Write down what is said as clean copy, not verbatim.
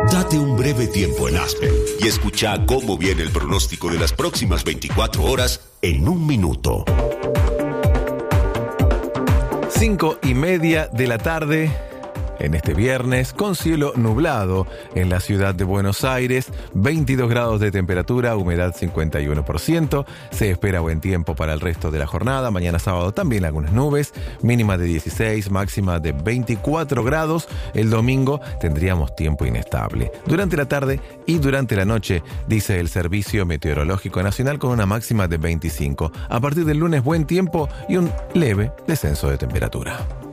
Date un breve tiempo en Aspen y escucha cómo viene el pronóstico de las próximas 24 horas en un minuto. 5:30 de la tarde. En este viernes, con cielo nublado en la ciudad de Buenos Aires, 22 grados de temperatura, humedad 51%. Se espera buen tiempo para el resto de la jornada. Mañana sábado también algunas nubes, mínima de 16, máxima de 24 grados. El domingo tendríamos tiempo inestable. Durante la tarde y durante la noche, dice el Servicio Meteorológico Nacional, con una máxima de 25. A partir del lunes, buen tiempo y un leve descenso de temperatura.